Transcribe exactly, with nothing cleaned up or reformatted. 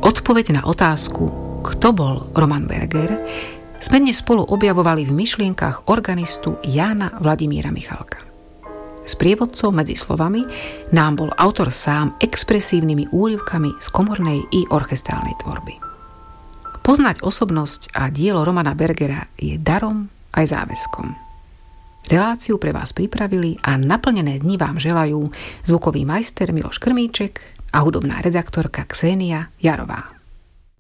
Odpoveď na otázku, kto bol Roman Berger, sme dnes spolu objavovali v myšlienkach organistu Jána Vladimíra Michalka. Sprievodcom medzi slovami nám bol autor sám expresívnymi úryvkami z komornej i orchestrálnej tvorby. Poznať osobnosť a dielo Romana Bergera je darom aj záväzkom. Reláciu pre vás pripravili a naplnené dni vám želajú zvukový majster Miloš Krmíček a hudobná redaktorka Ksenia Jarová.